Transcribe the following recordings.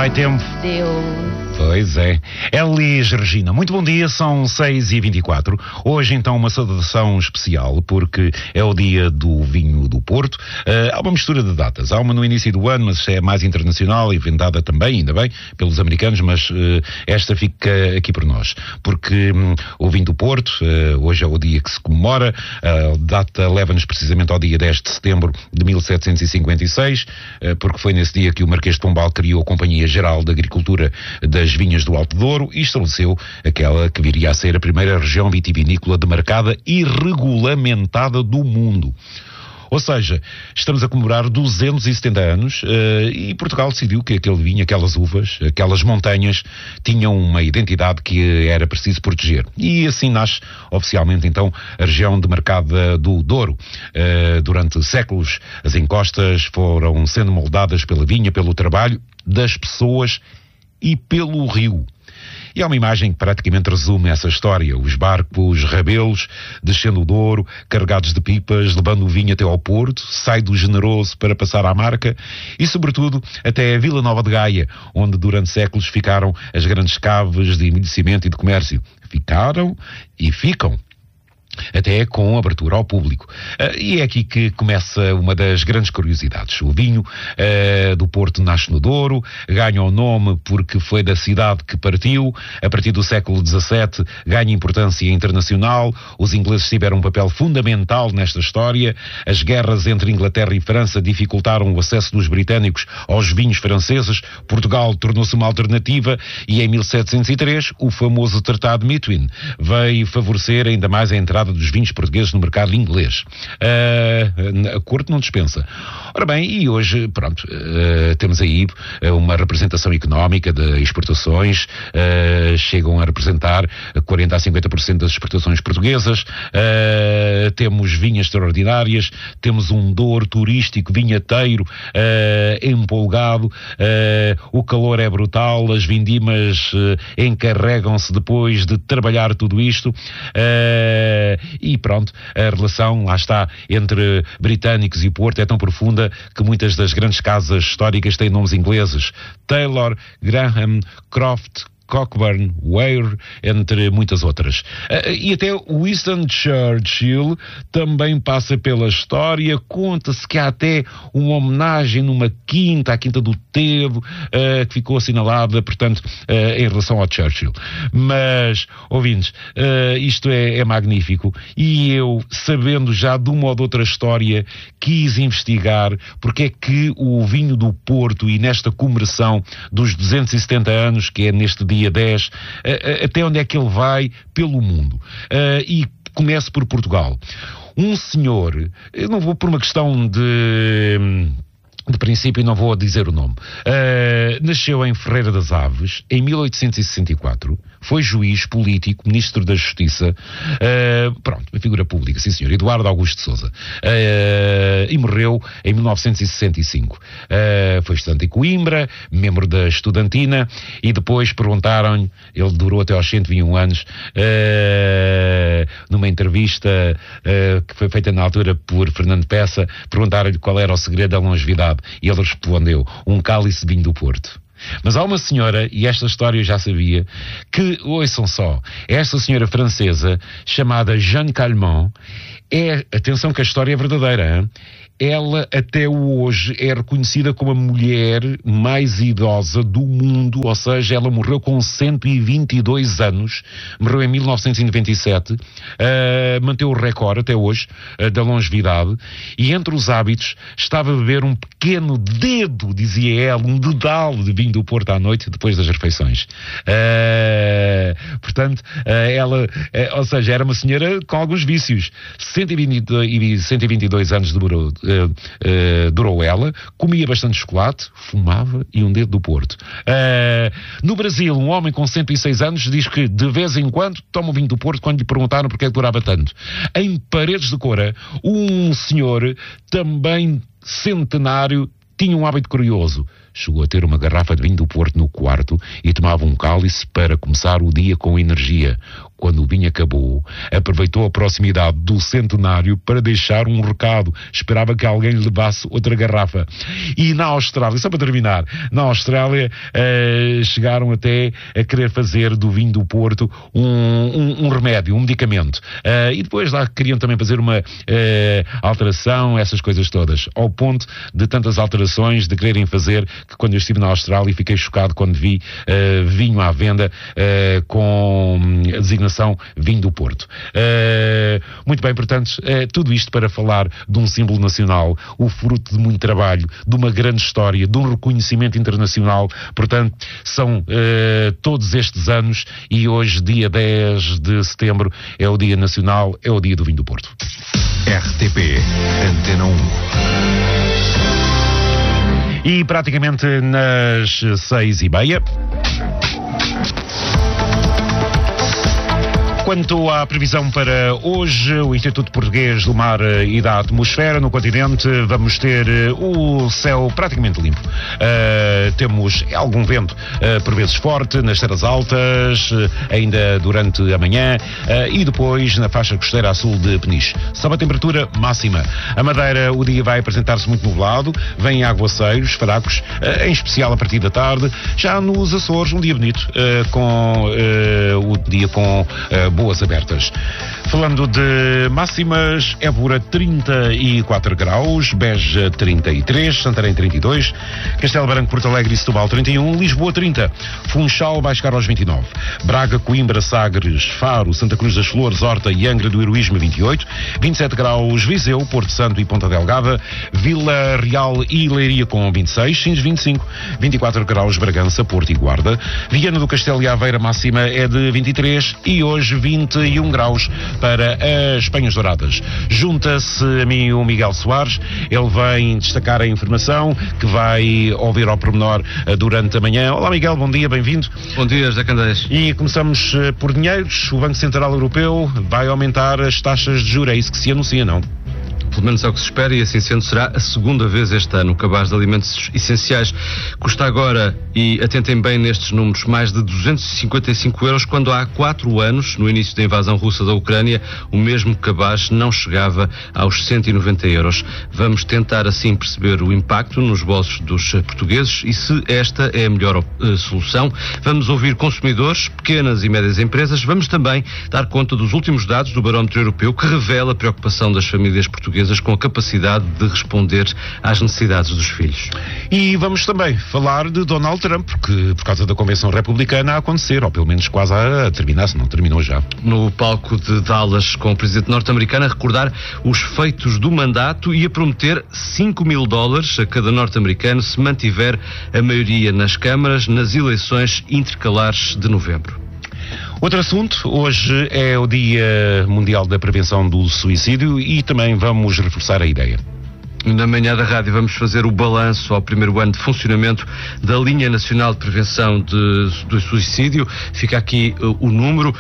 vai tempo. Deus. Pois é. Elis Regina, muito bom dia, são 6h24. Hoje então uma saudação especial, porque é o dia do vinho do Porto. Há uma mistura de datas, há uma no início do ano, mas é mais internacional, inventada também, ainda bem, pelos americanos, mas esta fica aqui por nós, porque o vinho do Porto, hoje é o dia que se comemora, a data leva-nos precisamente ao dia 10 de setembro de 1756, porque foi nesse dia que o Marquês de Pombal criou a Companhia Geral de Agricultura das Vinhas do Alto Douro e estabeleceu aquela que viria a ser a primeira região vitivinícola demarcada e regulamentada do mundo. Ou seja, estamos a comemorar 270 anos e Portugal decidiu que aquele vinho, aquelas uvas, aquelas montanhas tinham uma identidade que era preciso proteger. E assim nasce oficialmente então a região demarcada do Douro. Durante séculos as encostas foram sendo moldadas pela vinha, pelo trabalho das pessoas e pelo rio. E há uma imagem que praticamente resume essa história. Os barcos rabelos descendo o Douro, carregados de pipas, levando o vinho até ao Porto, sai do Generoso para passar à Marca e, sobretudo, até a Vila Nova de Gaia, onde durante séculos ficaram as grandes caves de envelhecimento e de comércio. Ficaram e ficam. Até com abertura ao público. E é aqui que começa uma das grandes curiosidades. O vinho do Porto nasce no Douro, ganha o nome porque foi da cidade que partiu. A partir do século XVII ganha importância internacional. Os ingleses tiveram um papel fundamental nesta história. As guerras entre Inglaterra e França dificultaram o acesso dos britânicos aos vinhos franceses. Portugal tornou-se uma alternativa e em 1703 o famoso Tratado de Methuen veio favorecer ainda mais a entrada dos vinhos portugueses no mercado inglês. A corte não dispensa. Ora bem, e hoje, pronto, temos aí uma representação económica de exportações, chegam a representar 40% a 50% das exportações portuguesas, temos vinhas extraordinárias, temos um Douro turístico, vinhateiro, empolgado, o calor é brutal, as vindimas encarregam-se depois de trabalhar tudo isto, e pronto, a relação, lá está, entre britânicos e Porto é tão profunda que muitas das grandes casas históricas têm nomes ingleses. Taylor, Graham, Croft, Cockburn, Weir, entre muitas outras. E até Winston Churchill também passa pela história. Conta-se que há até uma homenagem numa quinta, a Quinta do Tevo, que ficou assinalada, portanto, em relação ao Churchill. Mas, ouvintes, isto é magnífico. E eu, sabendo já de uma ou de outra história, quis investigar porque é que o vinho do Porto e nesta comemoração dos 270 anos, que é neste dia 10, até onde é que ele vai pelo mundo. E começo por Portugal. Um senhor, eu não vou por uma questão de princípio não vou dizer o nome, nasceu em Ferreira das Aves em 1864, foi juiz político, ministro da Justiça, pronto, uma figura pública, sim senhor, Eduardo Augusto de Sousa, e morreu em 1965. Foi estudante em Coimbra, membro da Estudantina, e depois perguntaram-lhe, ele durou até aos 121 anos, numa entrevista que foi feita na altura por Fernando Peça, perguntaram-lhe qual era o segredo da longevidade. E ele respondeu, um cálice de vinho do Porto. Mas há uma senhora, e esta história eu já sabia, que, ouçam só, esta senhora francesa, chamada Jeanne Calment, atenção que a história é verdadeira, hein? Ela até hoje é reconhecida como a mulher mais idosa do mundo, ou seja, ela morreu com 122 anos, morreu em 1997, manteve o recorde até hoje da longevidade, e entre os hábitos estava a beber um pequeno dedo, dizia ela, um dedal de vinho do Porto à noite, depois das refeições. Portanto, ela, ou seja, era uma senhora com alguns vícios. 122 anos durou ela, comia bastante chocolate, fumava e um dedo do Porto. No Brasil, um homem com 106 anos diz que de vez em quando toma o vinho do Porto quando lhe perguntaram porque é que durava tanto. Em Paredes de Coura, um senhor também centenário tinha um hábito curioso. chegou a ter uma garrafa de vinho do Porto no quarto e tomava um cálice para começar o dia com energia. Quando o vinho acabou, aproveitou a proximidade do centenário para deixar um recado. Esperava que alguém lhe levasse outra garrafa. E na Austrália, só para terminar, na Austrália chegaram até a querer fazer do vinho do Porto um remédio, um medicamento. E depois lá queriam também fazer uma alteração, essas coisas todas. Ao ponto de tantas alterações de quererem fazer, que quando eu estive na Austrália fiquei chocado quando vi vinho à venda com a designação vinho do Porto. Muito bem, portanto, tudo isto para falar de um símbolo nacional, o fruto de muito trabalho, de uma grande história, de um reconhecimento internacional. Portanto, são todos estes anos e hoje, dia 10 de setembro, é o Dia Nacional, é o Dia do Vinho do Porto. RTP, Antena 1. E praticamente nas 6:30. Quanto à previsão para hoje, o Instituto Português do Mar e da Atmosfera, no continente, vamos ter o céu praticamente limpo. Temos algum vento, por vezes forte, nas terras altas, ainda durante a manhã, e depois na faixa costeira a sul de Peniche. Sob a temperatura máxima. A Madeira, o dia vai apresentar-se muito nublado, vêm aguaceiros fracos, em especial a partir da tarde. Já nos Açores, um dia bonito, com o dia com boas abertas. Falando de máximas, Évora 34 graus, Beja 33, Santarém 32, Castelo Branco, Porto Alegre e Setúbal 31, Lisboa 30, Funchal vai chegar aos 29, Braga, Coimbra, Sagres, Faro, Santa Cruz das Flores, Horta e Angra do Heroísmo 28, 27 graus Viseu, Porto Santo e Ponta Delgada, Vila Real e Leiria com 26, Sines 25, 24 graus Bragança, Porto e Guarda, Viana do Castelo e Aveira máxima é de 23 e hoje 21 graus para as Penhas Douradas. Junta-se a mim o Miguel Soares, ele vem destacar a informação que vai ouvir ao pormenor durante a manhã. Olá Miguel, bom dia, bem-vindo. Bom dia, José Candeias. E começamos por dinheiros. O Banco Central Europeu vai aumentar as taxas de juros, é isso que se anuncia, não? Pelo menos é o que se espera e assim sendo será a segunda vez este ano. O cabaz de alimentos essenciais custa agora, e atentem bem nestes números, mais de 255 euros, quando há 4 anos, no início da invasão russa da Ucrânia, o mesmo cabaz não chegava aos 190 euros. Vamos tentar assim perceber o impacto nos bolsos dos portugueses e se esta é a melhor solução. Vamos ouvir consumidores, pequenas e médias empresas. Vamos também dar conta dos últimos dados do Barómetro Europeu que revela a preocupação das famílias portuguesas com a capacidade de responder às necessidades dos filhos. E vamos também falar de Donald Trump, que por causa da Convenção Republicana a acontecer, ou pelo menos quase a terminar, se não terminou já. No palco de Dallas, com o presidente norte-americano a recordar os feitos do mandato e a prometer $5.000 a cada norte-americano se mantiver a maioria nas câmaras nas eleições intercalares de novembro. Outro assunto, hoje é o Dia Mundial da Prevenção do Suicídio e também vamos reforçar a ideia. Na manhã da rádio vamos fazer o balanço ao primeiro ano de funcionamento da Linha Nacional de Prevenção do Suicídio. Fica aqui o número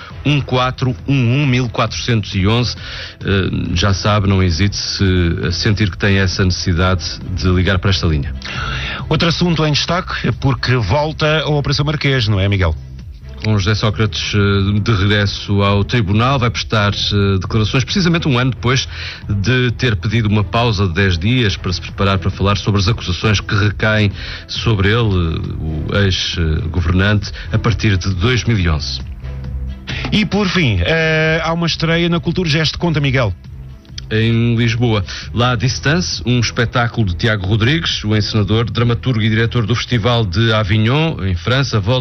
1411-1411. Já sabe, não hesite se sentir que tem essa necessidade de ligar para esta linha. Outro assunto em destaque, porque volta a Operação Marquês, não é, Miguel? Com José Sócrates de regresso ao tribunal, vai prestar declarações precisamente um ano depois de ter pedido uma pausa de 10 dias para se preparar para falar sobre as acusações que recaem sobre ele, o ex-governante, a partir de 2011. E por fim, há uma estreia na Cultura Gesto. Conta, Miguel. Em Lisboa, La Distance, um espetáculo de Tiago Rodrigues, o encenador, dramaturgo e diretor do Festival de Avignon, em França, volta